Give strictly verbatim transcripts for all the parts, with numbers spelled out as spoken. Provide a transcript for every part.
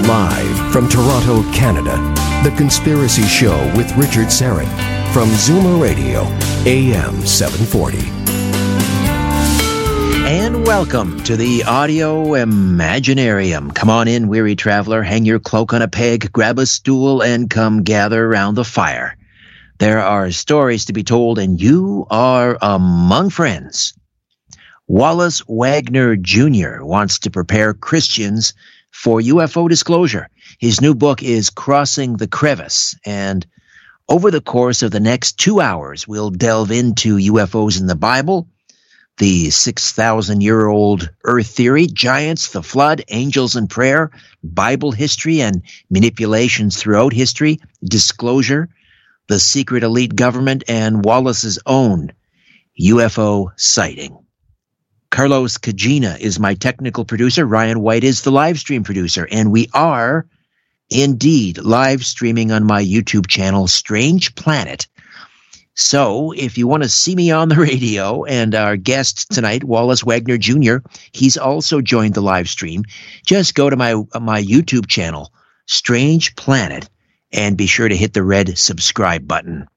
Live from Toronto, Canada, The Conspiracy Show with Richard Syrett from Zoomer Radio, A M seven forty. And welcome to the Audio Imaginarium. Come on in, weary traveler, hang your cloak on a peg, grab a stool, and come gather around the fire. There are stories to be told, and you are among friends. Wallace Wagner Junior wants to prepare Christians for U F O disclosure. His new book is Crossing the Crevice, and over the course of the next two hours, we'll delve into U F Os in the Bible, the six thousand year old Earth theory, giants, the flood, angels and prayer, Bible history and manipulations throughout history, disclosure, the secret elite government, and Wallace's own U F O sighting. Carlos Cagina is my technical producer. Ryan White is the live stream producer. And we are indeed live streaming on my YouTube channel, Strange Planet. So if you want to see me on the radio, and our guest tonight, Wallace Wagner Junior, he's also joined the live stream. Just go to my, my YouTube channel, Strange Planet, and be sure to hit the red subscribe button.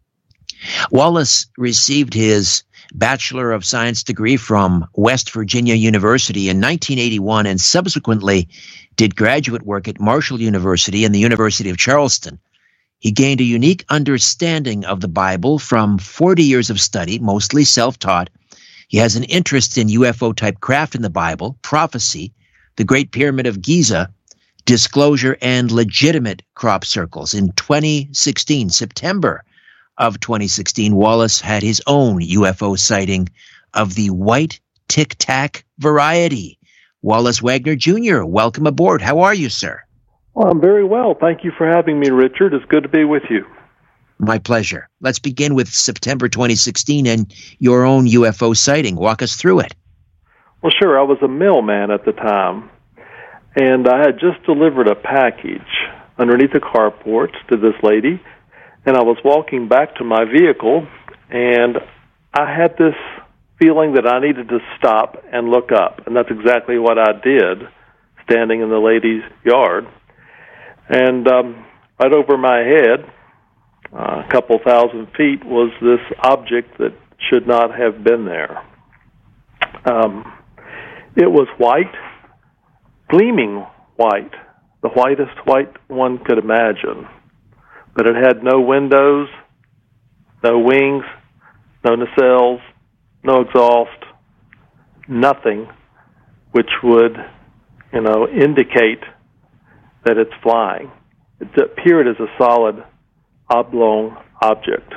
Wallace received his Bachelor of Science degree from West Virginia University in nineteen eighty-one and subsequently did graduate work at Marshall University and the University of Charleston. He gained a unique understanding of the Bible from forty years of study, mostly self-taught. He has an interest in U F O-type craft in the Bible, prophecy, the Great Pyramid of Giza, disclosure, and legitimate crop circles. In twenty sixteen, September of twenty sixteen, Wallace had his own U F O sighting of the white tic-tac variety. Wallace Wagner Junior, welcome aboard. How are you, sir? Well, I'm very well. Thank you for having me, Richard. It's good to be with you. My pleasure. Let's begin with September twenty sixteen and your own U F O sighting. Walk us through it. Well, sure. I was a mailman at the time, and I had just delivered a package underneath the carport to this lady, and I was walking back to my vehicle, and I had this feeling that I needed to stop and look up, and that's exactly what I did, standing in the lady's yard. And um, right over my head, uh, a couple thousand feet, was this object that should not have been there. Um, it was white, gleaming white, the whitest white one could imagine. But it had no windows, no wings, no nacelles, no exhaust, nothing which would, you know, indicate that it's flying. It appeared as a solid oblong object.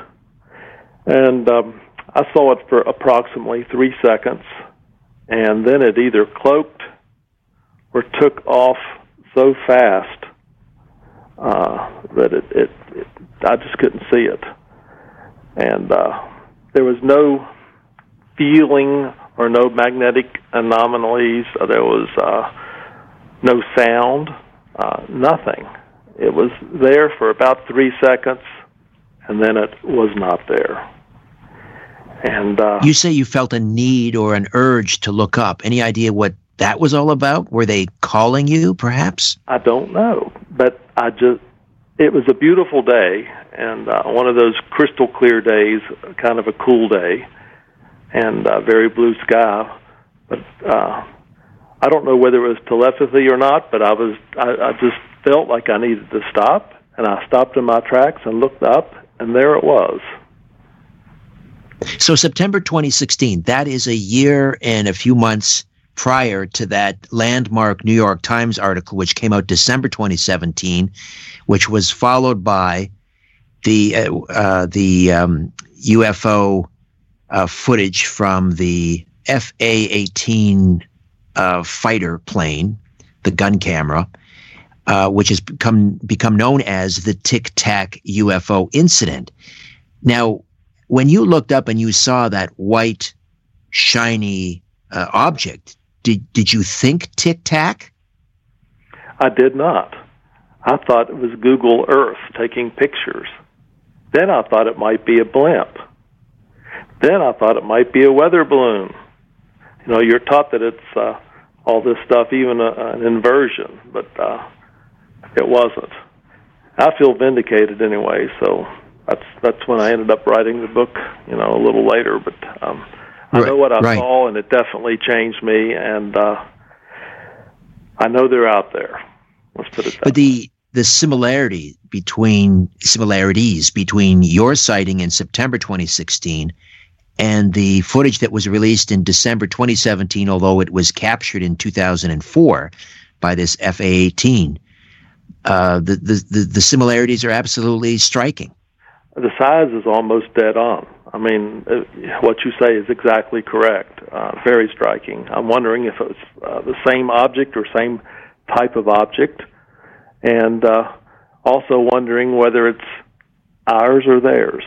And um, I saw it for approximately three seconds, and then it either cloaked or took off so fast uh, that it, it, it, I just couldn't see it. And uh, there was no feeling or no magnetic anomalies. There was uh, no sound, uh, nothing. It was there for about three seconds, and then it was not there. And uh, you say you felt a need or an urge to look up. Any idea what that was all about? Were they calling you, perhaps? I don't know, but I just, it was a beautiful day, and uh, one of those crystal clear days, kind of a cool day, and uh, very blue sky. But uh, I don't know whether it was telepathy or not, but I was, I, I just felt like I needed to stop, and I stopped in my tracks and looked up, and there it was. So September twenty sixteen, that is a year and a few months prior to that landmark New York Times article, which came out December twenty seventeen, which was followed by the uh, uh, the um, U F O uh, footage from the F A eighteen uh, fighter plane, the gun camera, uh, which has become become known as the Tic Tac U F O incident. Now, when you looked up and you saw that white, shiny uh, object, did did you think Tic Tac? I did not. I thought it was Google Earth taking pictures. Then I thought it might be a blimp. Then I thought it might be a weather balloon. You know, you're taught that it's uh, all this stuff, even a, an inversion. But uh, it wasn't. I feel vindicated anyway, so that's that's when I ended up writing the book, you know, a little later. But um, I right, know what I right. saw, and it definitely changed me, and uh, I know they're out there. Let's put it that But way. the the similarity between similarities between your sighting in September twenty sixteen and the footage that was released in December twenty seventeen, although it was captured in two thousand four by this F A eighteen, uh, the, the, the, the similarities are absolutely striking. The size is almost dead on. I mean, uh, what you say is exactly correct. Uh, very striking. I'm wondering if it was uh, the same object or same type of object, and uh, also wondering whether it's ours or theirs.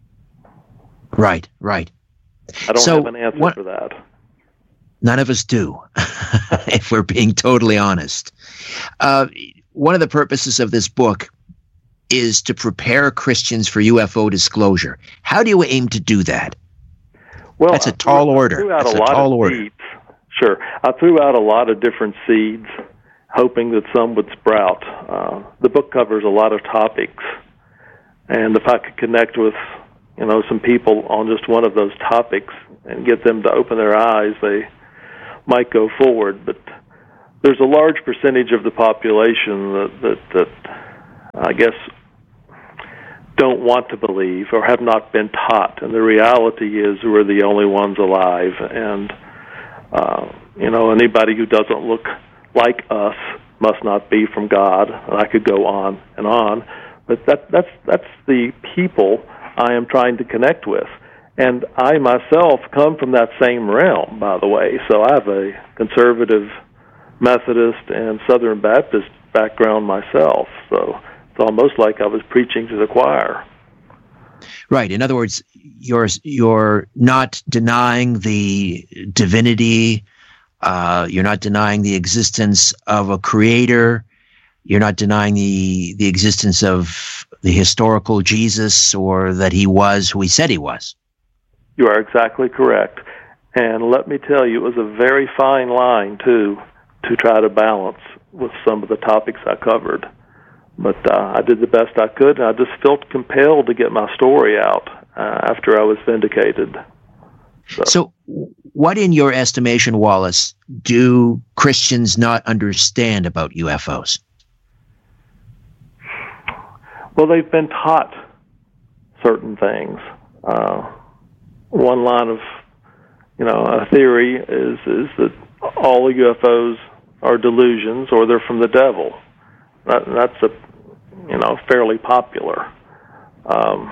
Right, right. I don't So, have an answer what- for that. None of us do, if we're being totally honest. Uh, one of the purposes of this book is to prepare Christians for U F O disclosure. How do you aim to do that? Well, That's a I threw- tall I order. threw out That's a a lot tall of order. seeds. Sure. I threw out a lot of different seeds, hoping that some would sprout. Uh, the book covers a lot of topics, and if I could connect with, you know, some people on just one of those topics and get them to open their eyes, they might go forward. But there's a large percentage of the population that, that, that I guess, don't want to believe or have not been taught. And the reality is we're the only ones alive. And, uh, you know, anybody who doesn't look like us must not be from God. And I could go on and on. But that, that's, that's the people I am trying to connect with. And I myself come from that same realm, by the way. So I have a conservative Methodist and Southern Baptist background myself. So it's almost like I was preaching to the choir. Right. In other words, you're you're not denying the divinity. Uh, you're not denying the existence of a creator. You're not denying the the existence of the historical Jesus, or that he was who he said he was. You are exactly correct. And let me tell you, it was a very fine line, too, to try to balance with some of the topics I covered. But uh, I did the best I could, and I just felt compelled to get my story out uh, after I was vindicated. So, So what, in your estimation, Wallace, do Christians not understand about U F Os? well, they've been taught certain things. Uh, one line of, you know, a theory is is that all U F Os are delusions or they're from the devil. That, that's a, you know, fairly popular. Um,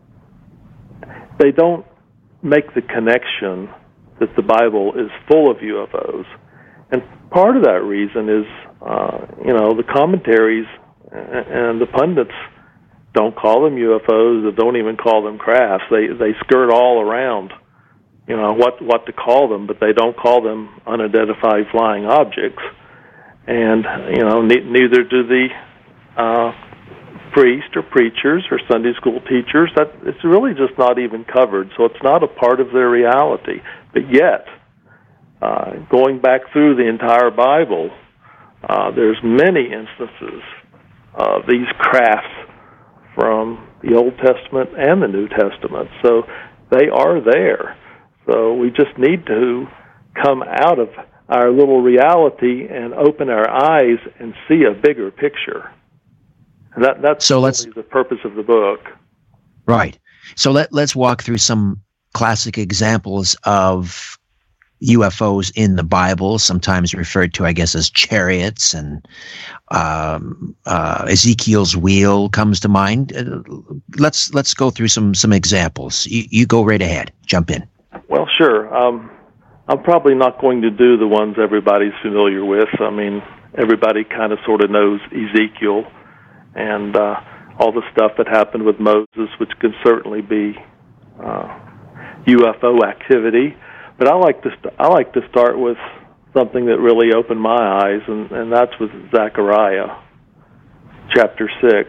they don't make the connection that the Bible is full of U F Os, and part of that reason is, uh, you know, the commentaries and the pundits don't call them U F Os. They don't even call them crafts. They they skirt all around, you know, what what to call them, but they don't call them unidentified flying objects. And you know, ne- neither do the uh, priests or preachers or Sunday school teachers. That it's really just not even covered. So it's not a part of their reality. But yet, uh, going back through the entire Bible, uh, there's many instances of these crafts from the Old Testament and the New Testament. So they are there. So we just need to come out of our little reality and open our eyes and see a bigger picture. And that, that's So let's- really the purpose of the book. Right. So let, let's walk through some classic examples of U F Os in the Bible, sometimes referred to, I guess, as chariots, and um, uh, Ezekiel's wheel comes to mind. Uh, let's let's go through some some examples. You, you go right ahead. Jump in. Well, sure. Um, I'm probably not going to do the ones everybody's familiar with. I mean, everybody kind of sort of knows Ezekiel and uh, all the stuff that happened with Moses, which can certainly be uh, U F O activity. But I like to st- I like to start with something that really opened my eyes, and, and that's with Zechariah, chapter six,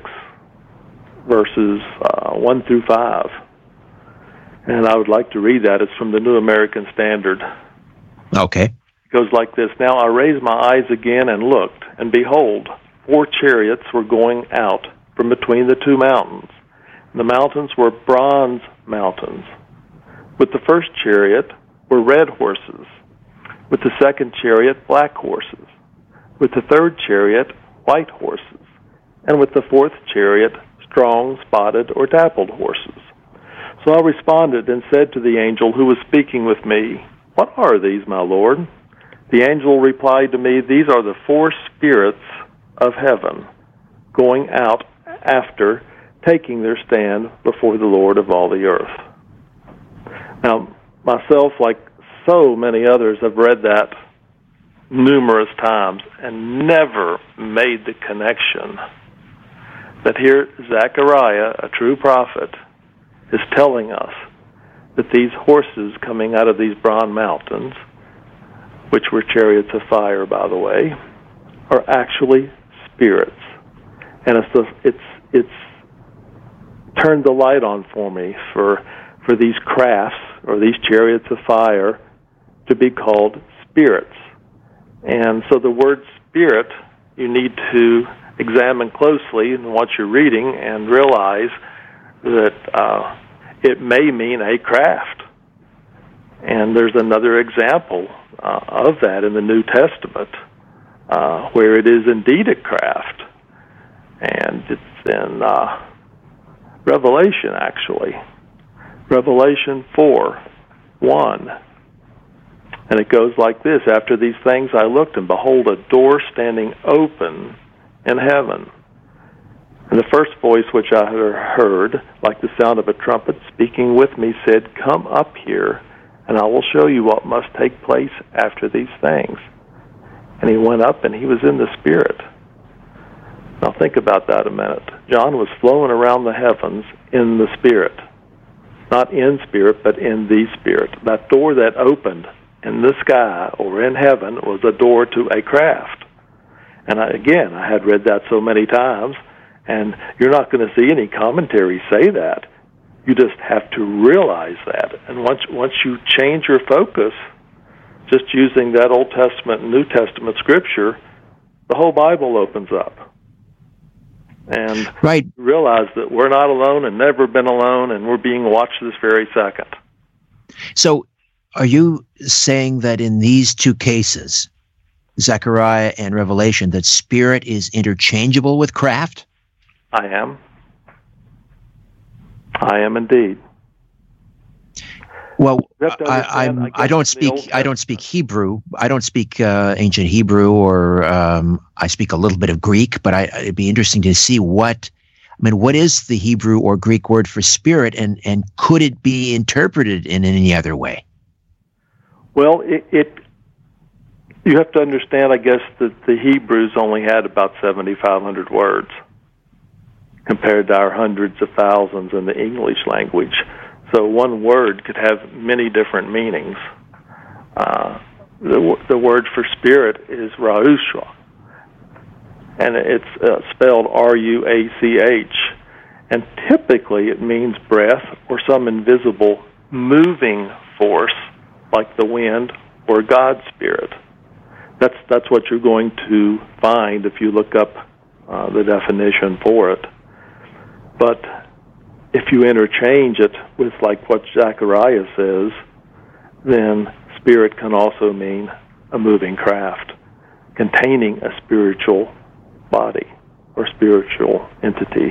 verses uh, one through five. And I would like to read that. It's from the New American Standard. Okay. It goes like this: Now I raised my eyes again and looked, and behold, four chariots were going out from between the two mountains. The mountains were bronze mountains. With the first chariot were red horses. With the second chariot, black horses. With the third chariot, white horses. And with the fourth chariot, strong, spotted, or dappled horses. So I responded and said to the angel who was speaking with me, "What are these, my Lord?" The angel replied to me, "These are the four spirits of heaven going out after taking their stand before the Lord of all the earth." Now, myself, like so many others, have read that numerous times and never made the connection that here Zechariah, a true prophet, is telling us that these horses coming out of these bronze mountains, which were chariots of fire, by the way, are actually spirits. And it's the, it's it's turned the light on for me for for these crafts or these chariots of fire to be called spirits. And so the word spirit you need to examine closely in what you're reading and realize that uh, it may mean a craft. And there's another example uh, of that in the New Testament uh, where it is indeed a craft. And it's in uh, Revelation, actually. Revelation four, one. And it goes like this: "After these things I looked, and behold, a door standing open in heaven. And the first voice which I heard, like the sound of a trumpet speaking with me, said, 'Come up here, and I will show you what must take place after these things.' And he went up, and he was in the Spirit." Now think about that a minute. John was flowing around the heavens in the Spirit. Not in spirit, but in the Spirit. That door that opened in the sky or in heaven was a door to a craft. And I, again, I had read that so many times, and you're not going to see any commentary say that. You just have to realize that. And once once you change your focus, just using that Old Testament and New Testament scripture, the whole Bible opens up. And right. realize that we're not alone and never been alone, and we're being watched this very second. So are you saying that in these two cases, Zechariah and Revelation, that spirit is interchangeable with craft? I am. I am indeed. Well, I, I'm, I, I don't speak. I don't speak Hebrew. I don't speak uh, ancient Hebrew, or um, I speak a little bit of Greek. But I, it'd be interesting to see what. I mean, what is the Hebrew or Greek word for spirit, and and could it be interpreted in any other way? Well, it, it you have to understand, I guess, that the Hebrews only had about seventy-five hundred words compared to our hundreds of thousands in the English language. So one word could have many different meanings. Uh, the, the word for spirit is Ra'usha, and it's uh, spelled R U A C H. And typically it means breath or some invisible moving force like the wind or God's Spirit. That's, that's what you're going to find if you look up uh, the definition for it. But if you interchange it with like what Zechariah says, then spirit can also mean a moving craft containing a spiritual body or spiritual entity.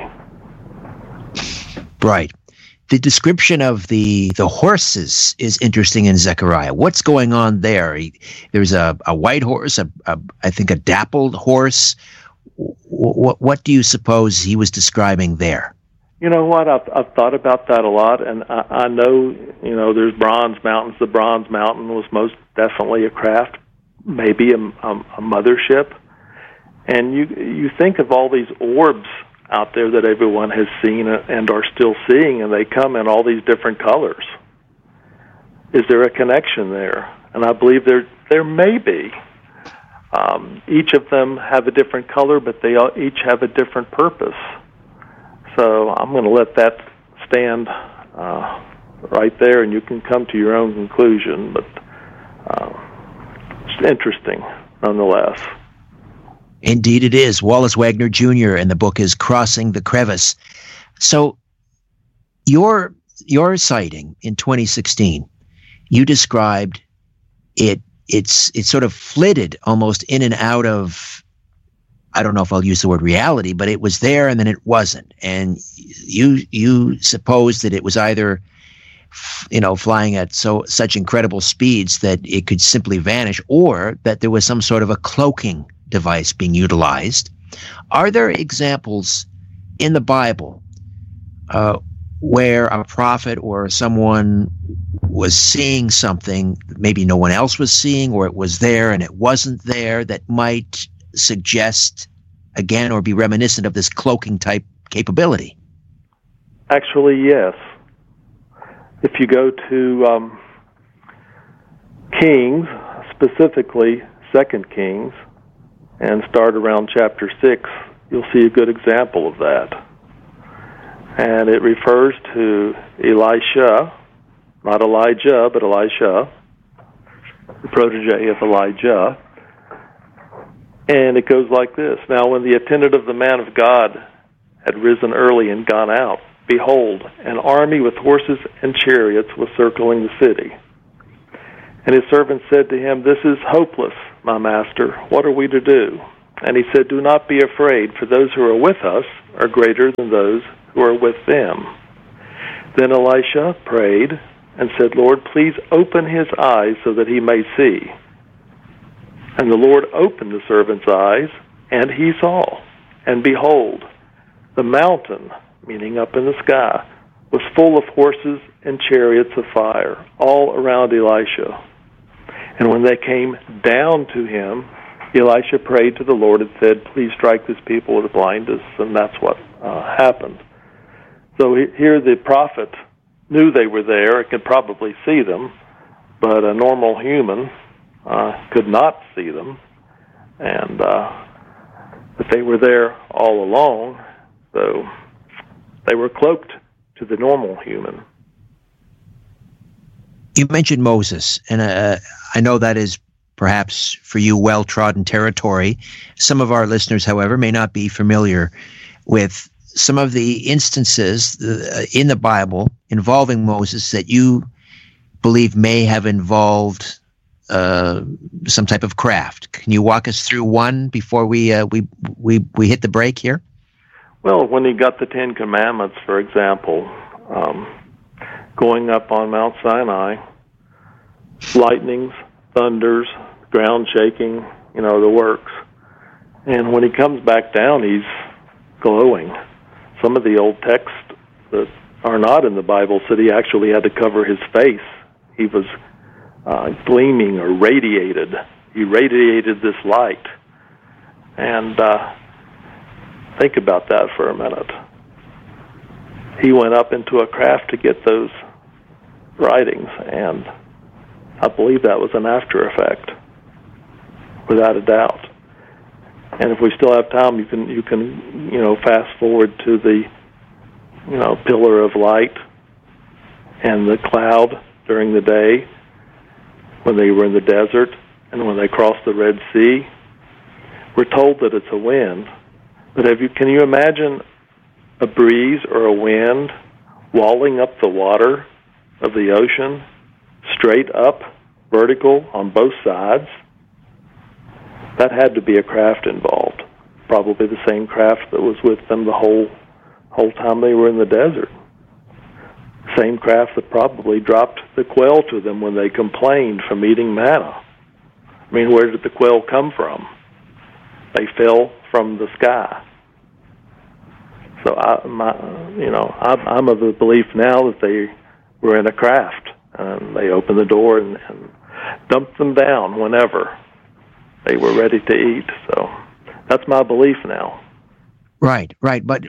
Right. The description of the the horses is interesting in Zechariah. What's going on there? He, there's a, a white horse, a, a I think a dappled horse. What what do you suppose he was describing there? You know what? I've, I've thought about that a lot, and I, I know, you know, there's bronze mountains. The bronze mountain was most definitely a craft, maybe a, a, a mothership. And you you think of all these orbs out there that everyone has seen and are still seeing, and they come in all these different colors. Is there a connection there? And I believe there there may be. Um, each of them have a different color, but they all, each have a different purpose. So I'm going to let that stand uh, right there, and you can come to your own conclusion. But uh, it's interesting, nonetheless. Indeed it is. Wallace Wagner Junior, and the book is Crossing the Crevice. So your your sighting in twenty sixteen, you described it, it's it sort of flitted almost in and out of, I don't know if I'll use the word reality, but it was there and then it wasn't. And you you supposed that it was either, you know, flying at so such incredible speeds that it could simply vanish, or that there was some sort of a cloaking device being utilized. Are there examples in the Bible uh, where a prophet or someone was seeing something maybe no one else was seeing, or it was there and it wasn't there, that might suggest again or be reminiscent of this cloaking type capability? Actually, yes. If you go to um, Kings, specifically Second Kings, and start around chapter six, you'll see a good example of that. And it refers to Elisha, not Elijah, but Elisha, the protege of Elijah. And it goes like this. Now, when the attendant of the man of God had risen early and gone out, behold, an army with horses and chariots was circling the city. And his servant said to him, "This is hopeless, my master. What are we to do?" And he said, "Do not be afraid, for those who are with us are greater than those who are with them." Then Elisha prayed and said, "Lord, please open his eyes so that he may see." And the Lord opened the servant's eyes, and he saw. And behold, the mountain, meaning up in the sky, was full of horses and chariots of fire, all around Elisha. And when they came down to him, Elisha prayed to the Lord and said, "Please strike this people with blindness." And that's what uh, happened. So here the prophet knew they were there and could probably see them, but a normal human uh, could not see them. And uh, but they were there all along, so they were cloaked to the normal human. You mentioned Moses, and uh, I know that is perhaps for you well-trodden territory. Some of our listeners, however, may not be familiar with some of the instances uh, in the Bible involving Moses that you believe may have involved uh, some type of craft. Can you walk us through one before we uh, we we we hit the break here? Well, when he got the Ten Commandments, for example, um, going up on Mount Sinai, lightnings, thunders, ground shaking, you know, the works. And when he comes back down, he's glowing. Some of the old texts that are not in the Bible said he actually had to cover his face. He was uh, gleaming or radiated. He radiated this light. And uh, think about that for a minute. He went up into a craft to get those writings, and I believe that was an after effect, without a doubt. And if we still have time, you can you can you know fast forward to the you know pillar of light and the cloud during the day when they were in the desert and when they crossed the Red Sea. We're told that it's a wind, but have you can you imagine a breeze or a wind walling up the water of the ocean, straight up, vertical on both sides? That had to be a craft involved, probably the same craft that was with them the whole whole time they were in the desert. Same craft that probably dropped the quail to them when they complained from eating manna. I mean, where did the quail come from? They fell from the sky. So, I, my, you know, I'm, I'm of the belief now that they were in a craft, and they opened the door and, and dumped them down whenever they were ready to eat. So that's my belief now. Right, right. But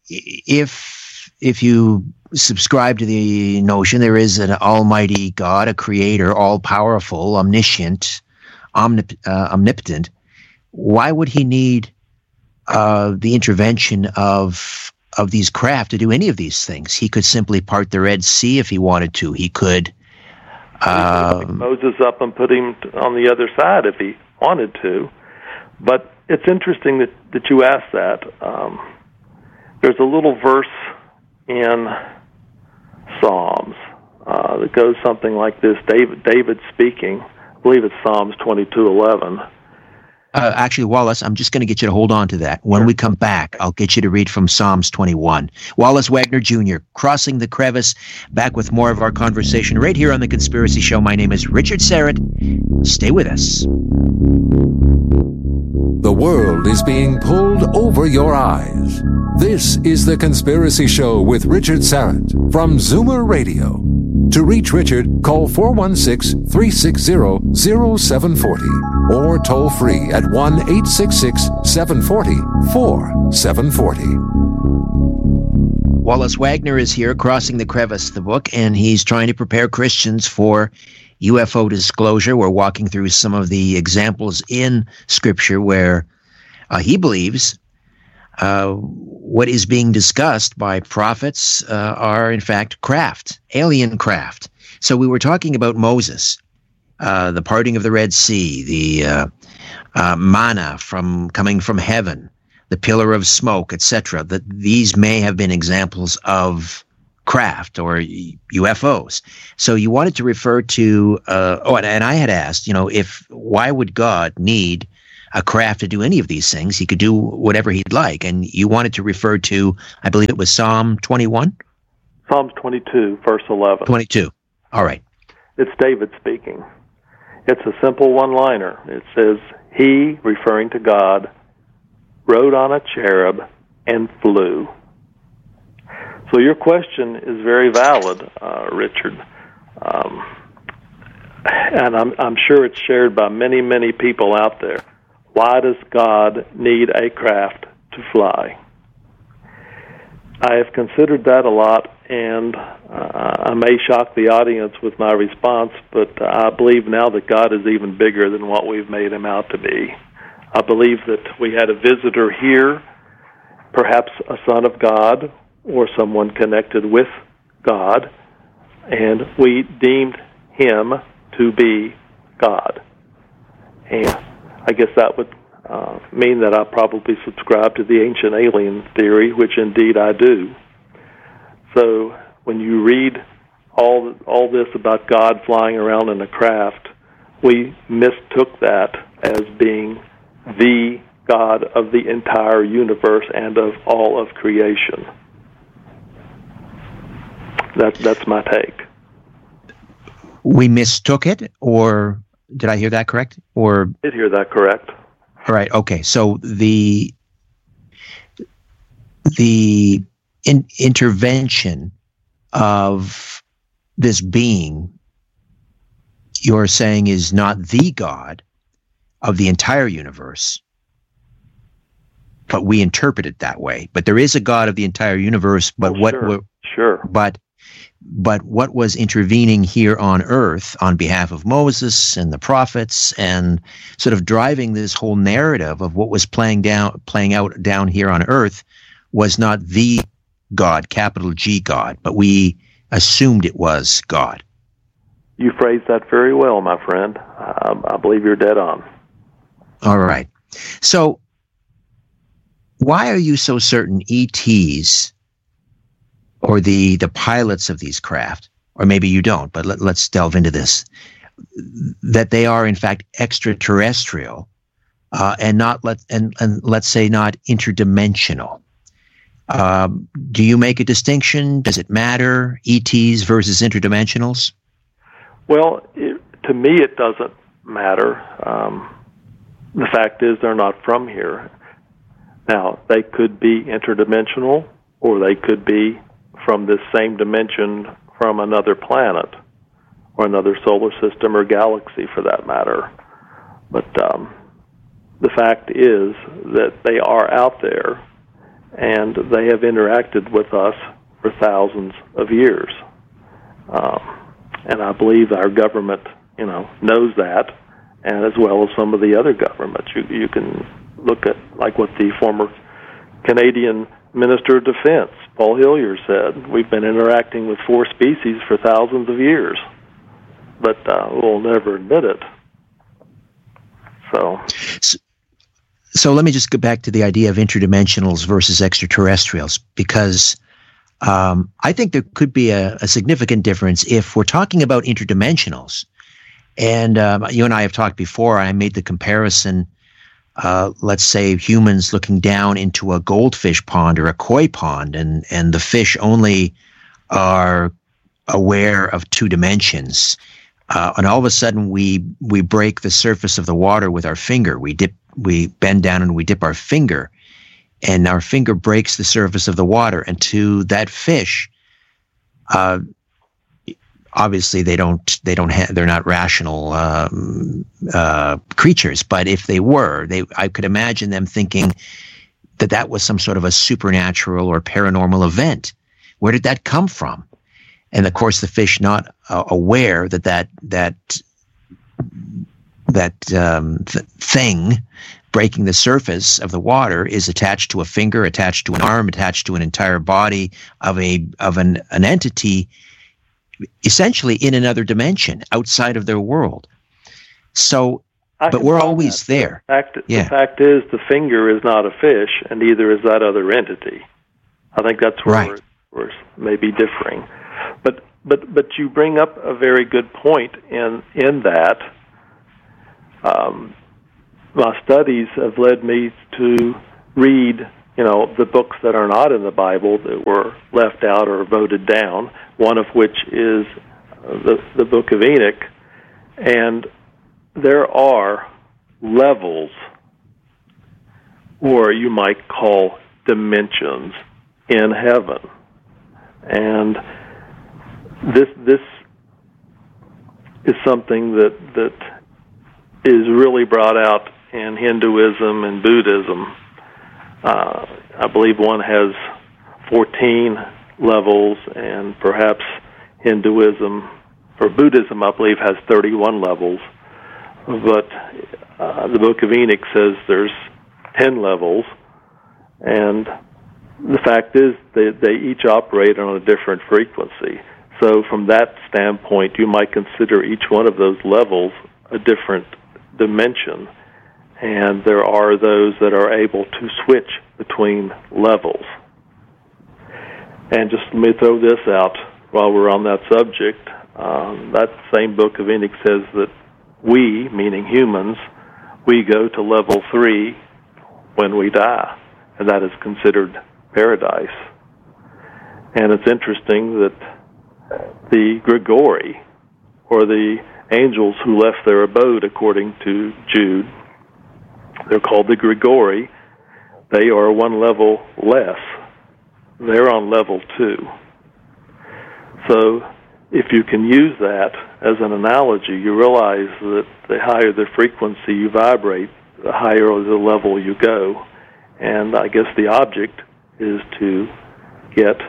if if you subscribe to the notion there is an almighty God, a creator, all-powerful, omniscient, omnip- uh, omnipotent, why would he need uh, the intervention of of these craft to do any of these things? He could simply part the Red Sea if he wanted to. He could um, pick Moses up and put him on the other side if he wanted to. But it's interesting that, that you asked that. Um, there's a little verse in Psalms uh, that goes something like this. David, David speaking. I believe it's Psalms twenty-two eleven. Uh, actually, Wallace, I'm just going to get you to hold on to that. When we come back, I'll get you to read from Psalms twenty-one. Wallace Wagner Junior, Crossing the Crevice, back with more of our conversation right here on The Conspiracy Show. My name is Richard Syrett. Stay with us. The world is being pulled over your eyes. This is The Conspiracy Show with Richard Syrett from Zoomer Radio. To reach Richard, call four one six, three six zero, zero seven four zero or toll free at one eight six six, seven four zero, four seven four zero. Wallace Wagner is here, Crossing the Crevice, the book, and he's trying to prepare Christians for U F O disclosure. We're walking through some of the examples in Scripture where uh, he believes uh, what is being discussed by prophets uh, are, in fact, craft, alien craft. So we were talking about Moses, uh, the parting of the Red Sea, the uh, uh, manna from coming from heaven, the pillar of smoke, et cetera. That these may have been examples of craft or U F Os. So you wanted to refer to, uh, oh, and, and I had asked, you know, if why would God need a craft to do any of these things? He could do whatever he'd like. And you wanted to refer to, I believe it was Psalm twenty-one? Psalms twenty-two, verse eleven. twenty-two. All right. It's David speaking. It's a simple one-liner. It says, he, referring to God, rode on a cherub and flew. So your question is very valid, uh, Richard. Um, and I'm, I'm sure it's shared by many, many people out there. Why does God need a craft to fly? I have considered that a lot, and uh, I may shock the audience with my response, but I believe now that God is even bigger than what we've made him out to be. I believe that we had a visitor here, perhaps a son of God, or someone connected with God, and we deemed him to be God. And I guess that would uh, mean that I probably subscribe to the ancient alien theory, which indeed I do. So when you read all all this about God flying around in a craft, we mistook that as being the God of the entire universe and of all of creation. That, that's my take. We mistook it, or did I hear that correct? Or Did hear that correct? All right. Okay. So the the in, intervention of this being, you're saying, is not the God of the entire universe, but we interpret it that way. But there is a God of the entire universe. But oh, what? Sure. what sure. But but what was intervening here on earth on behalf of Moses and the prophets, and sort of driving this whole narrative of what was playing down, playing out down here on earth, was not the God, capital G God, but we assumed it was God. You phrased that very well, my friend. I, I believe you're dead on. All right. So why are you so certain E Ts or the, the pilots of these craft, or maybe you don't, but let, let's delve into this, that they are in fact extraterrestrial uh, and not let and, and let's say not interdimensional? Um, do you make a distinction? Does it matter, E Ts versus interdimensionals? Well, it, to me, it doesn't matter. Um, the fact is, they're not from here. Now, they could be interdimensional, or they could be from this same dimension from another planet, or another solar system or galaxy, for that matter. But um, the fact is that they are out there, and they have interacted with us for thousands of years. Um, and I believe our government, you know, knows that, and as well as some of the other governments. You, you can look at, like, what the former Canadian Minister of Defense, Paul Hillier, said. We've been interacting with four species for thousands of years, but uh, we'll never admit it. So, so let me just go back to the idea of interdimensionals versus extraterrestrials, because um, I think there could be a, a significant difference if we're talking about interdimensionals. And um, you and I have talked before. I made the comparison, uh, let's say humans looking down into a goldfish pond or a koi pond, and, and the fish only are aware of two dimensions. Uh, and all of a sudden we we break the surface of the water with our finger. We dip, we bend down and we dip our finger, and our finger breaks the surface of the water. And to that fish, uh, obviously they don't they don't have they're not rational um, uh, creatures. But if they were, they I could imagine them thinking that that was some sort of a supernatural or paranormal event. Where did that come from? And of course, the fish not uh, aware that that that that um, th- thing breaking the surface of the water is attached to a finger, attached to an arm, attached to an entire body of a of an an entity, essentially in another dimension outside of their world. So, I but we're always that. there. The fact, yeah. the fact is, the finger is not a fish, and neither is that other entity. I think that's where right. we're, we're maybe differing. But but but you bring up a very good point in in that um, my studies have led me to read, you know, the books that are not in the Bible that were left out or voted down. One of which is the the Book of Enoch, and there are levels, or you might call dimensions, in heaven, and This this is something that that is really brought out in Hinduism and Buddhism. Uh, I believe one has fourteen levels, and perhaps Hinduism or Buddhism, I believe, has thirty-one levels. But uh, the Book of Enoch says there's ten levels, and the fact is they, they each operate on a different frequency. So from that standpoint, you might consider each one of those levels a different dimension. And there are those that are able to switch between levels. And just let me throw this out while we're on that subject. Um, that same Book of Enoch says that we, meaning humans, we go to level three when we die. And that is considered paradise. And it's interesting that the Grigori, or the angels who left their abode, according to Jude, they're called the Grigori. They are one level less. They're on level two. So if you can use that as an analogy, you realize that the higher the frequency you vibrate, the higher the level you go. And I guess the object is to get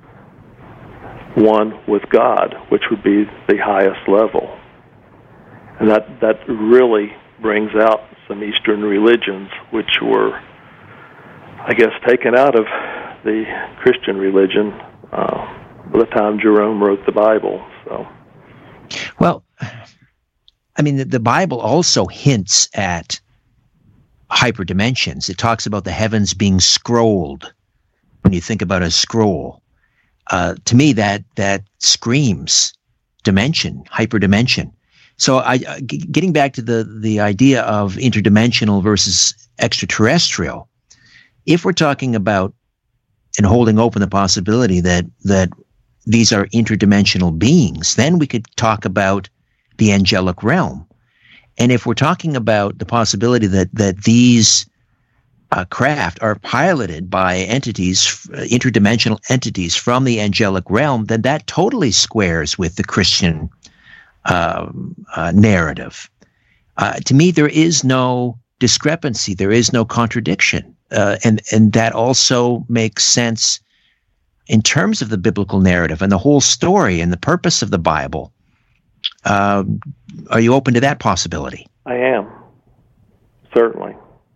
one with God, which would be the highest level. And that, that really brings out some Eastern religions, which were, I guess, taken out of the Christian religion uh, by the time Jerome wrote the Bible. So, well, I mean, the, the Bible also hints at hyperdimensions. It talks about the heavens being scrolled. When you think about a scroll, uh, to me that that screams dimension, hyperdimension. So, I, uh, g- getting back to the the idea of interdimensional versus extraterrestrial, if we're talking about and holding open the possibility that that these are interdimensional beings, then we could talk about the angelic realm. And if we're talking about the possibility that that these uh, craft are piloted by entities, uh, interdimensional entities from the angelic realm, then that totally squares with the Christian uh, uh, narrative. Uh, to me, there is no discrepancy. There is no contradiction. Uh, and, and that also makes sense in terms of the biblical narrative and the whole story and the purpose of the Bible. Uh, are you open to that possibility? I am, certainly.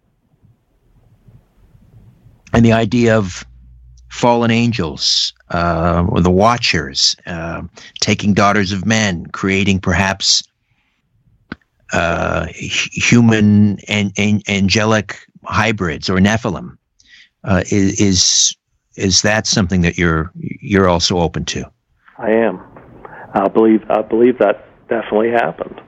And the idea of fallen angels, uh, or the Watchers, uh, taking daughters of men, creating perhaps uh, human and, and angelic hybrids or Nephilim. Uh, is, is is that something that you're you're also open to? I am. I believe I believe that definitely happened.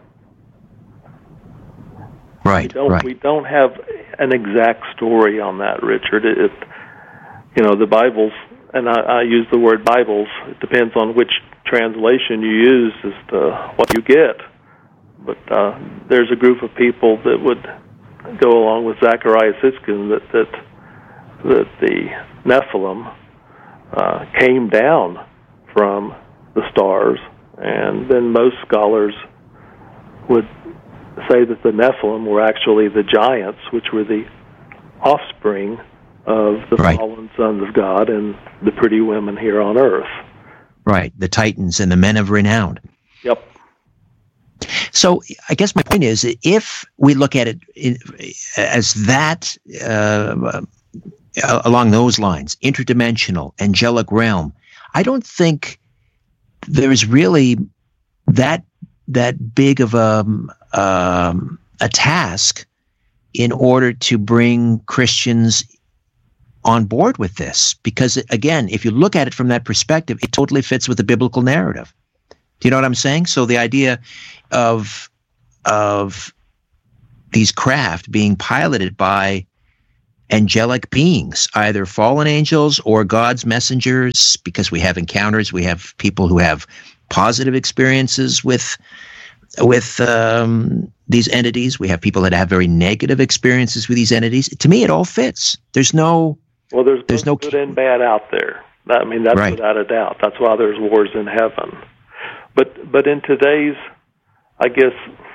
Right. We don't, right. we don't have an exact story on that, Richard. It, it you know, the Bibles, and I, I use the word Bibles. It depends on which translation you use as to what you get. But uh, there's a group of people that would go along with Zechariah Sitchin that that that the Nephilim uh, came down from the stars, and then most scholars would say that the Nephilim were actually the giants, which were the offspring of the right. fallen sons of God and the pretty women here on earth. Right, the Titans and the men of renown. Yep. So I guess my point is, if we look at it in, as that, uh, along those lines, interdimensional, angelic realm, I don't think there's really that that big of a um, a task in order to bring Christians on board with this, because again, if you look at it from that perspective, it totally fits with the biblical narrative. Do you know what I'm saying? So the idea of of these craft being piloted by angelic beings, either fallen angels or God's messengers, because we have encounters, we have people who have positive experiences with with um, these entities. We have people that have very negative experiences with these entities. To me, it all fits. There's no well, there's, there's no good and bad out there. I mean, that's right. without a doubt. That's why there's wars in heaven. But but in today's, I guess,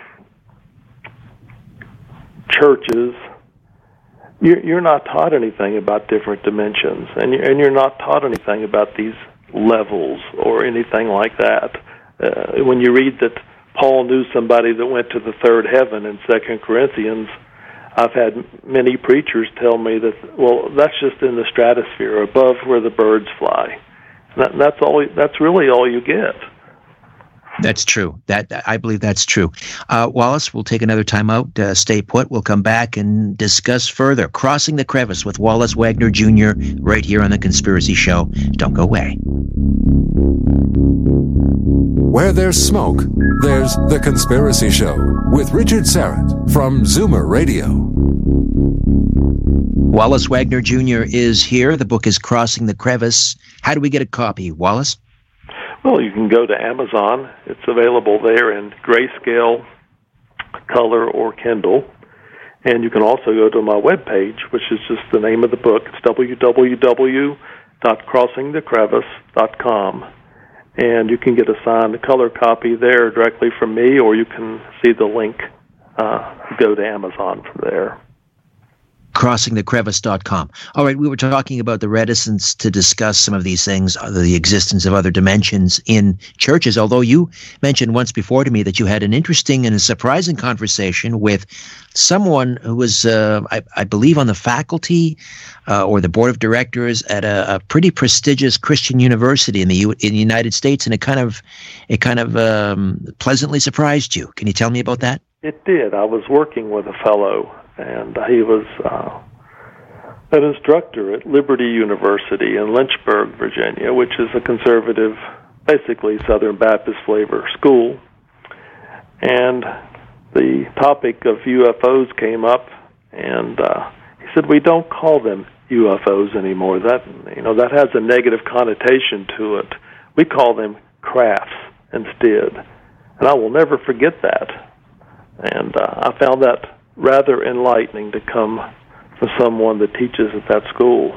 churches, you're, you're not taught anything about different dimensions, and you're, and you're not taught anything about these levels or anything like that. Uh, when you read that Paul knew somebody that went to the third heaven in Second Corinthians, I've had many preachers tell me that, well, that's just in the stratosphere, above where the birds fly. That, that's all. That's really all you get. That's true. That I believe that's true. Uh, Wallace, we'll take another time out. Uh, stay put. We'll come back and discuss further. Crossing the Crevice with Wallace Wagner Junior right here on The Conspiracy Show. Don't go away. Where there's smoke, there's The Conspiracy Show with Richard Syrett from Zoomer Radio. Wallace Wagner Junior is here. The book is Crossing the Crevice. How do we get a copy, Wallace? Well, you can go to Amazon. It's available there in grayscale, color, or Kindle. And you can also go to my webpage, which is just the name of the book. It's w w w dot crossing the crevice dot com. And you can get a signed color copy there directly from me, or you can see the link, uh, go to Amazon from there. crossing the crevice dot com. All right, we were talking about the reticence to discuss some of these things, the existence of other dimensions in churches, although you mentioned once before to me that you had an interesting and a surprising conversation with someone who was, uh, I, I believe, on the faculty uh, or the board of directors at a, a pretty prestigious Christian university in the U- in the United States, and it kind of it kind of um, pleasantly surprised you. Can you tell me about that? It did. I was working with a fellow, and he was uh, an instructor at Liberty University in Lynchburg, Virginia, which is a conservative, basically Southern Baptist flavor school. And the topic of U F Os came up, and uh, he said, "We don't call them U F Os anymore. That you know that has a negative connotation to it. We call them crafts instead." And I will never forget that. And uh, I found that rather enlightening to come from someone that teaches at that school.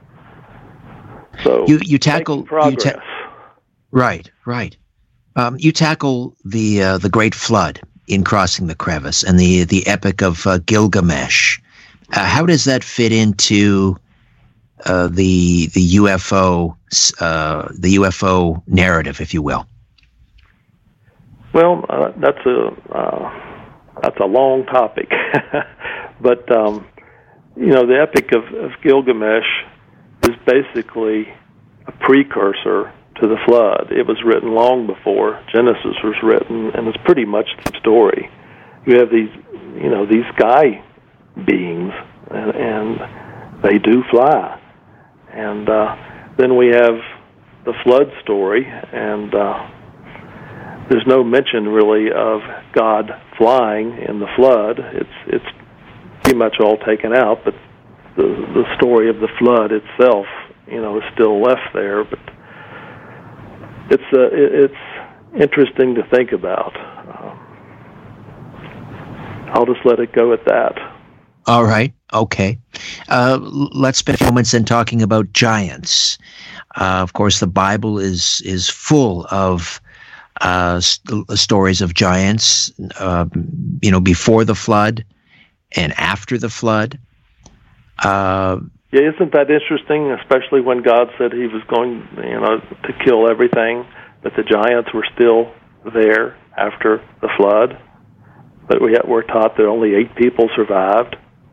So you you tackle progress. You ta- right, right. Um, you tackle the uh, the Great Flood in Crossing the Crevice and the the Epic of uh, Gilgamesh. Uh, how does that fit into uh, the the U F O uh, the U F O narrative, if you will? Well, uh, that's a uh, that's a long topic, but um, you know, the Epic of, of Gilgamesh is basically a precursor to the flood. It was written long before Genesis was written, and it's pretty much the story. You have these, you know, these sky beings, and, and they do fly. And uh, then we have the flood story, and uh, there's no mention really of God flying in the flood. It's it's pretty much all taken out, but the the story of the flood itself, you know, is still left there. But it's uh, it's interesting to think about. Um, I'll just let it go at that. All right. Okay. Uh, let's spend a few moments then talking about giants. Uh, of course, the Bible is is full of uh, st- stories of giants, uh, you know, before the flood and after the flood. Uh, yeah, isn't that interesting, especially when God said he was going, you know, to kill everything, but the giants were still there after the flood? But we we're taught that only eight people survived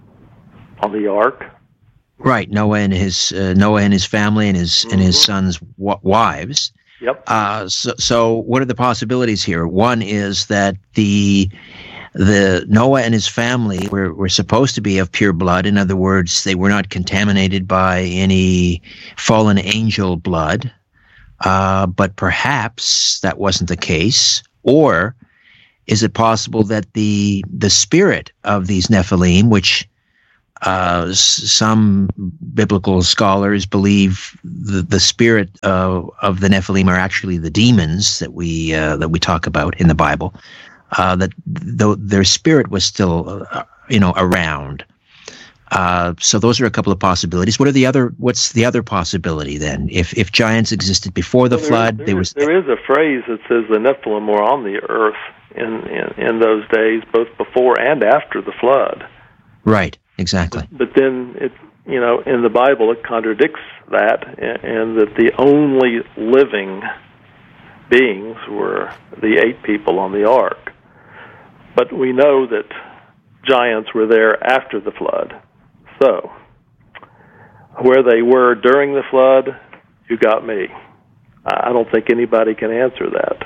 on the ark. Right, Noah and his uh, Noah and his family and his mm-hmm. and his sons' w- wives. Yep. Uh, so, so, what are the possibilities here? One is that the the Noah and his family were, were supposed to be of pure blood. In other words, they were not contaminated by any fallen angel blood. Uh, but perhaps that wasn't the case. Or is it possible that the the spirit of these Nephilim, which Uh, some biblical scholars believe the, the spirit uh, of the Nephilim are actually the demons that we uh, that we talk about in the Bible. Uh, that though their spirit was still, uh, you know, around. Uh, so those are a couple of possibilities. What are the other? What's the other possibility then? If if giants existed before the well, flood, there, they there, was. There is a phrase that says the Nephilim were on the earth in, in in those days, both before and after the flood. Right. Exactly. But then, it, you know, in the Bible, it contradicts that, and, and that the only living beings were the eight people on the ark. But we know that giants were there after the flood. So, where they were during the flood, you got me. I don't think anybody can answer that.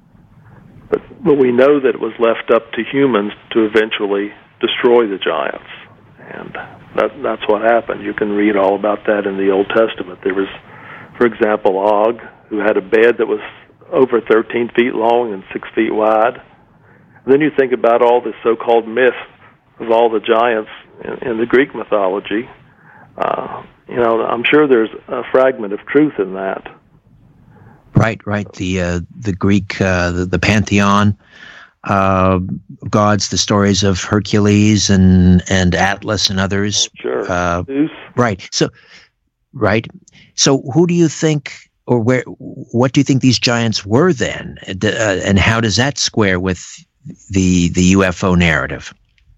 But, but we know that it was left up to humans to eventually destroy the giants. And that, that's what happened. You can read all about that in the Old Testament. There was, for example, Og, who had a bed that was over thirteen feet long and six feet wide. And then you think about all the so-called myth of all the giants in, in the Greek mythology. Uh, you know, I'm sure there's a fragment of truth in that. Right, right. The uh, the Greek, uh, the, the pantheon. Uh, gods, the stories of Hercules and, and Atlas and others. Oh, sure. Uh, Zeus. right. So, right. So, who do you think, or where? What do you think these giants were then, uh, and how does that square with the the U F O narrative?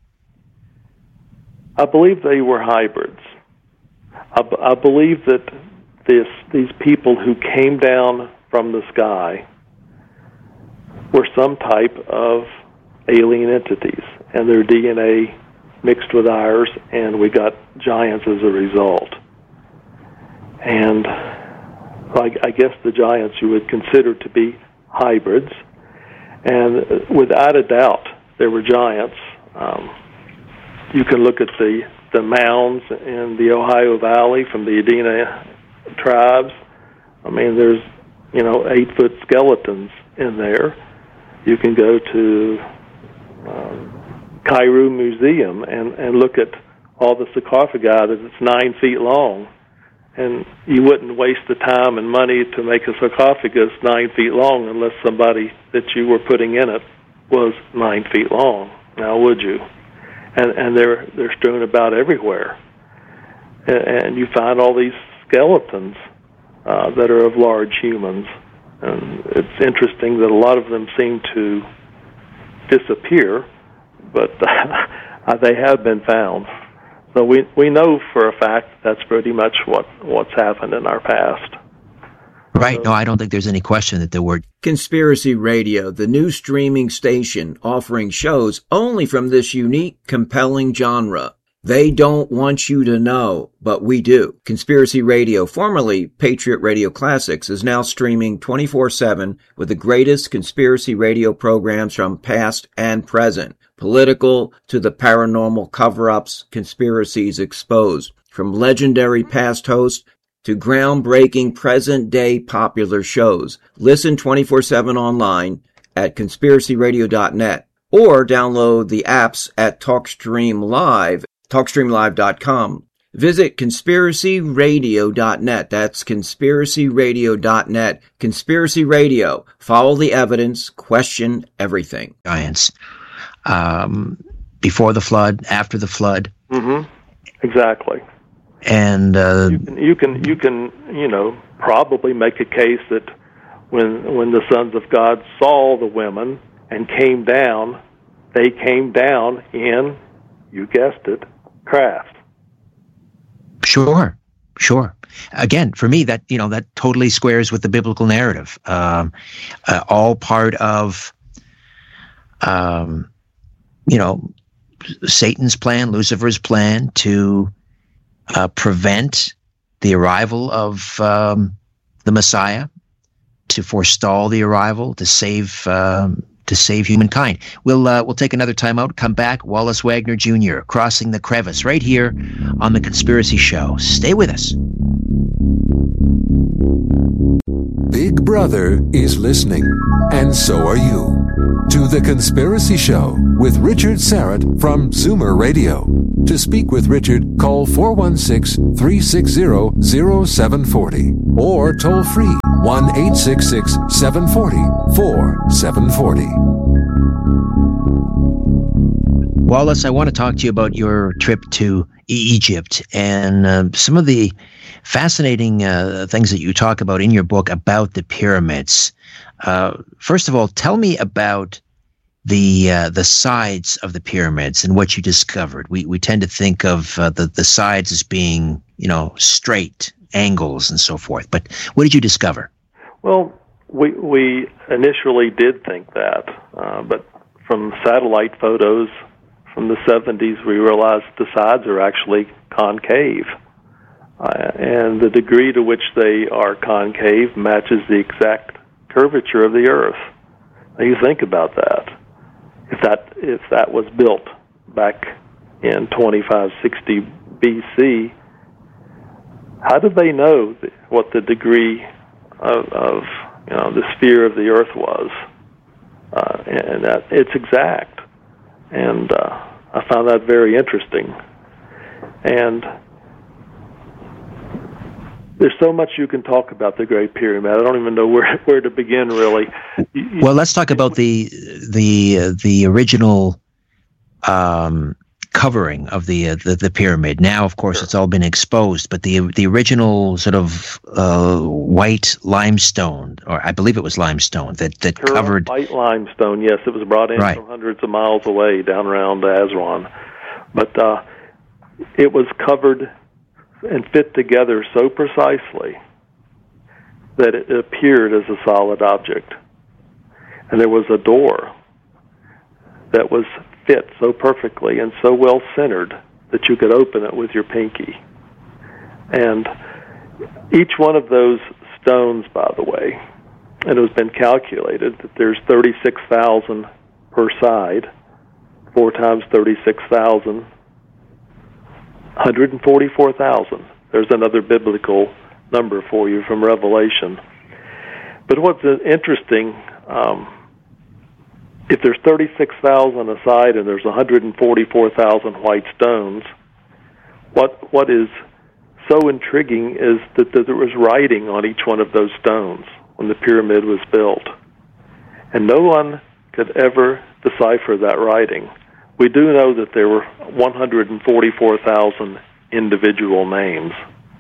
I believe they were hybrids. I, b- I believe that this these people who came down from the sky were some type of alien entities, and their D N A mixed with ours, and we got giants as a result. And I, I guess the giants you would consider to be hybrids, and without a doubt, there were giants. Um, you can look at the, the mounds in the Ohio Valley from the Adena tribes. I mean, there's, you know, eight-foot skeletons in there. You can go to um, Cairo Museum and, and look at all the sarcophagi that's nine feet long, and you wouldn't waste the time and money to make a sarcophagus nine feet long unless somebody that you were putting in it was nine feet long. Now, would you? And and they're they're strewn about everywhere, and, and you find all these skeletons uh, that are of large humans. And it's interesting that a lot of them seem to disappear, but uh, they have been found. So we we know for a fact that's pretty much what, what's happened in our past. Right. No, I don't think there's any question that there were. Conspiracy Radio, the new streaming station offering shows only from this unique, compelling genre. They don't want you to know, but we do. Conspiracy Radio, formerly Patriot Radio Classics, is now streaming twenty-four seven with the greatest conspiracy radio programs from past and present. political to the paranormal cover-ups, conspiracies exposed. From legendary past hosts to groundbreaking present-day popular shows. Listen twenty-four seven online at conspiracy radio dot net or download the apps at TalkStream Live, talk stream live dot com. Visit conspiracy radio dot net. That's conspiracy radio dot net. Conspiracy Radio. Follow the evidence. Question everything. Giants. Um, before the flood, after the flood. Mm-hmm. Exactly. And uh, you can, you can, you can, you know, probably make a case that when when the sons of God saw the women and came down, they came down in, you guessed it, craft. Sure, sure. Again, for me, that you know that totally squares with the biblical narrative. Um, uh, all part of, um, you know, Satan's plan, Lucifer's plan to uh, prevent the arrival of um, the Messiah, to forestall the arrival, to save um, to save humankind. We'll uh, we'll take another time out. Come back. Wallace Wagner Junior Crossing the Crevice, right here on The Conspiracy Show. Stay with us. Big Brother is listening, and so are you, to The Conspiracy Show with Richard Syrett from Zoomer Radio. To speak with Richard, call four one six, three six zero, zero seven four zero or toll free one eight six six, seven four zero, four seven four zero. Wallace, I want to talk to you about your trip to Egypt and uh, some of the fascinating uh, things that you talk about in your book about the pyramids. Uh, first of all, tell me about the uh, the sides of the pyramids and what you discovered. We we tend to think of uh, the the sides as being, you know, straight angles and so forth. But what did you discover? Well, we we initially did think that, uh, but from satellite photos from the seventies, we realized the sides are actually concave, uh, and the degree to which they are concave matches the exact curvature of the Earth. Now, you think about that. If that if that was built back in twenty-five sixty B C, how did they know what the degree of, of you know the sphere of the Earth was? Uh, and that it's exact, and uh, I found that very interesting. And there's so much you can talk about the Great Pyramid. I don't even know where where to begin, really. Well, let's talk about the the uh, the original um, covering of the, uh, the the pyramid. Now, of course, sure, it's all been exposed, but the the original sort of uh, white limestone, or I believe it was limestone that that Pure covered white limestone. Yes, it was brought in right. from hundreds of miles away, down around Aswan, but uh, it was covered and fit together so precisely that it appeared as a solid object. And there was a door that was fit so perfectly and so well centered that you could open it with your pinky. And each one of those stones, by the way, and it has been calculated that there's thirty-six thousand per side, four times thirty-six thousand, one hundred forty-four thousand. There's another biblical number for you from Revelation. But what's interesting, um, if there's thirty-six thousand a side and there's one hundred forty-four thousand white stones, what what is so intriguing is that there was writing on each one of those stones when the pyramid was built. And no one could ever decipher that writing. We do know that there were one hundred forty-four thousand individual names.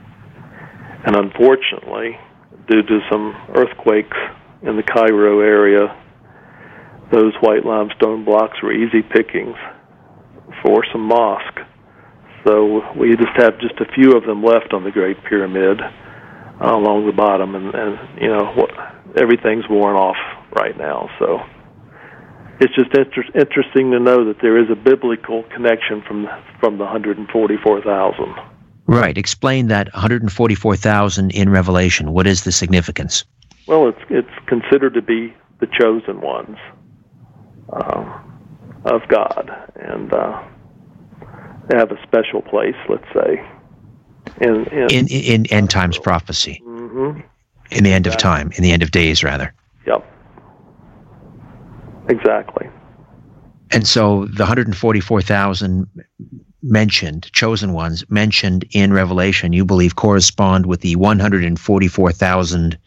And unfortunately, due to some earthquakes in the Cairo area, those white limestone blocks were easy pickings for some mosque. So we just have just a few of them left on the Great Pyramid uh, along the bottom, and, and you know what, everything's worn off right now. So it's just inter- interesting to know that there is a biblical connection from from the one hundred forty-four thousand. Right. Explain that one hundred forty-four thousand in Revelation. What is the significance? Well, it's it's considered to be the chosen ones. Um, of God, and uh, they have a special place, let's say, in in, in, in end times prophecy. Mm-hmm. In the end exactly. of time, in the end of days, rather. Yep. Exactly. And so the one hundred forty-four thousand mentioned, chosen ones mentioned in Revelation, you believe correspond with the one hundred forty-four thousand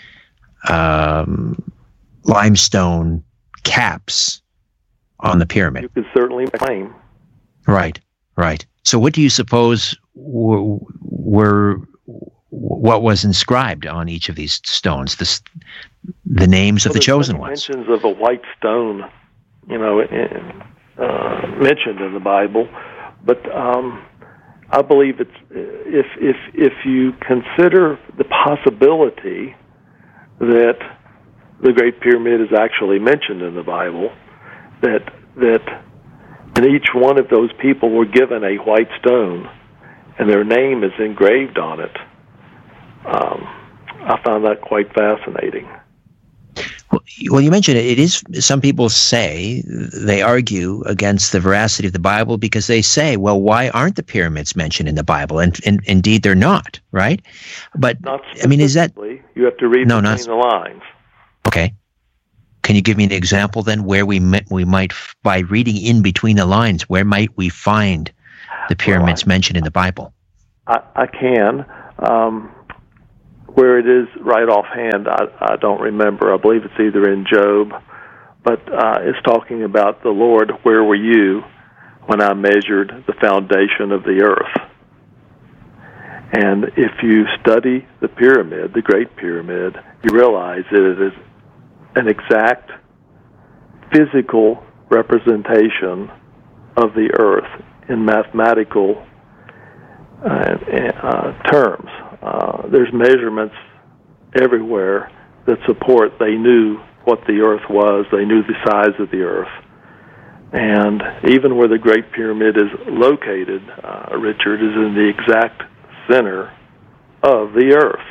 um, limestone caps on the pyramid. You could certainly claim. Right, right. So what do you suppose were, were what was inscribed on each of these stones? This, the names well, of the chosen ones. Mentions of a white stone, you know, in, uh, mentioned in the Bible, but um, I believe it's if if if you consider the possibility that the Great Pyramid is actually mentioned in the Bible, that that and each one of those people were given a white stone, and their name is engraved on it. Um, I found that quite fascinating. Well, you mentioned it. It is, some people say, they argue against the veracity of the Bible because they say, well, why aren't the pyramids mentioned in the Bible? And, and indeed, they're not, right? But, not I mean, is that... You have to read no, between not, the lines. Okay. Can you give me an example then where we we might, by reading in between the lines, where might we find the pyramids well, I, mentioned in the Bible? I, I can. Um, where it is right offhand, I, I don't remember. I believe it's either in Job, but uh, it's talking about the Lord, where were you when I measured the foundation of the earth? And if you study the pyramid, the Great Pyramid, you realize that it is an exact physical representation of the earth in mathematical uh, uh, terms. Uh, there's measurements everywhere that support they knew what the earth was, they knew the size of the earth. And even where the Great Pyramid is located, uh, Richard, is in the exact center of the earth.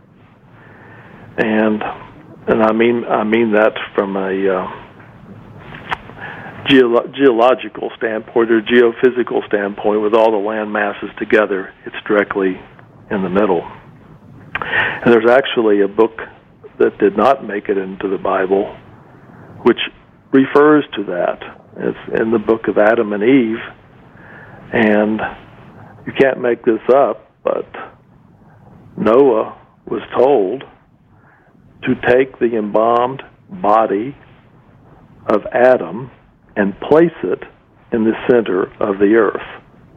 And and I mean I mean that from a uh, geolo- geological standpoint or geophysical standpoint, with all the land masses together, it's directly in the middle. And there's actually a book that did not make it into the Bible, which refers to that. It's in the book of Adam and Eve, and you can't make this up, but Noah was told to take the embalmed body of Adam and place it in the center of the earth.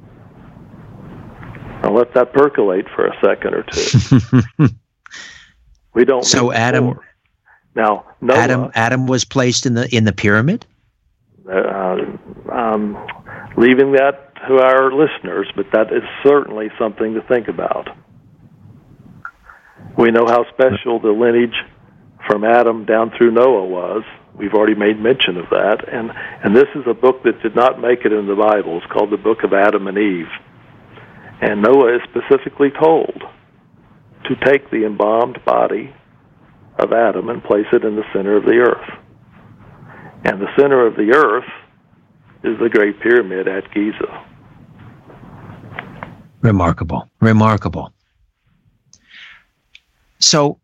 Now let that percolate for a second or two. We don't. So Adam. More. Now Noah, Adam. Adam was placed in the in the pyramid. Uh, um, leaving that to our listeners, but that is certainly something to think about. We know how special the lineage from Adam down through Noah was. We've already made mention of that, and and this is a book that did not make it in the Bible. It's called the Book of Adam and Eve. And Noah is specifically told to take the embalmed body of Adam and place it in the center of the earth. And the center of the earth is the Great Pyramid at Giza. Remarkable. Remarkable. So,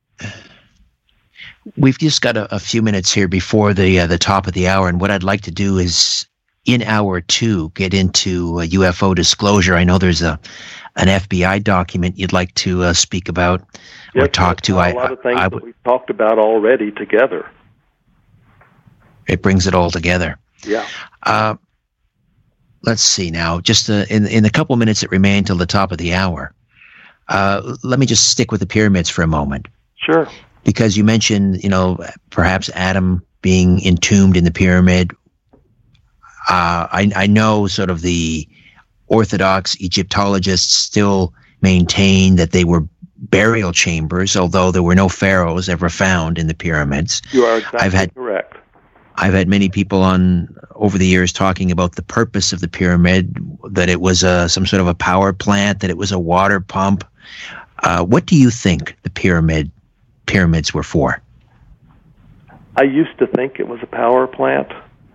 we've just got a, a few minutes here before the uh, the top of the hour, and what I'd like to do is, in hour two, get into uh, U F O disclosure. I know there's a an F B I document you'd like to uh, speak about or yes, talk to. A I, lot of things I, I, that we've talked about already together. It brings it all together. Yeah. Uh, let's see now. Just uh, in in the couple minutes that remain till the top of the hour, uh, let me just stick with the pyramids for a moment. Sure. Because you mentioned, you know, perhaps Adam being entombed in the pyramid. Uh, I, I know sort of the Orthodox Egyptologists still maintain that they were burial chambers, although there were no pharaohs ever found in the pyramids. You are exactly I've had, correct. I've had many people on over the years talking about the purpose of the pyramid, that it was a, some sort of a power plant, that it was a water pump. Uh, what do you think the pyramid pyramids were for? I used to think it was a power plant.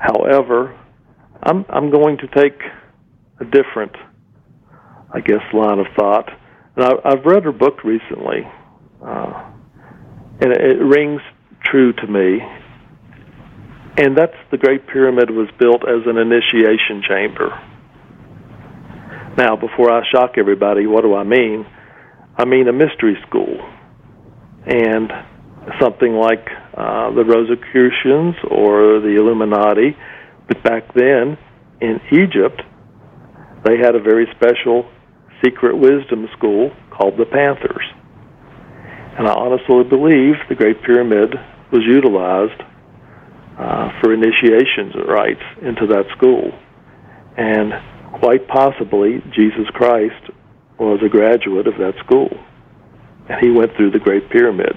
However, I'm I'm going to take a different, I guess, line of thought. And I, I've read her book recently, uh, and it, it rings true to me. And that's the Great Pyramid was built as an initiation chamber. Now, before I shock everybody, what do I mean? I mean a mystery school. And something like uh, the Rosicrucians or the Illuminati. But back then, in Egypt, they had a very special secret wisdom school called the Panthers. And I honestly believe the Great Pyramid was utilized uh, for initiations rites into that school. And quite possibly, Jesus Christ was a graduate of that school. And he went through the Great Pyramid.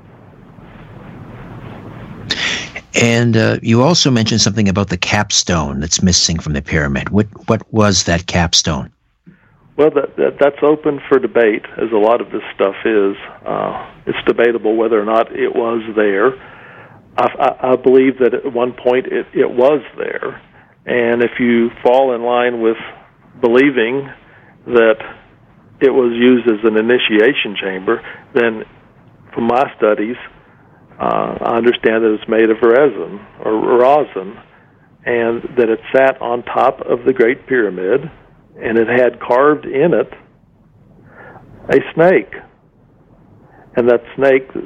And uh, you also mentioned something about the capstone that's missing from the pyramid. What what was that capstone? Well, that, that that's open for debate, as a lot of this stuff is. Uh, it's debatable whether or not it was there. I, I, I believe that at one point it, it was there. And if you fall in line with believing that it was used as an initiation chamber, then from my studies, Uh, I understand that it's made of resin or rosin, and that it sat on top of the Great Pyramid, and it had carved in it a snake. And that snake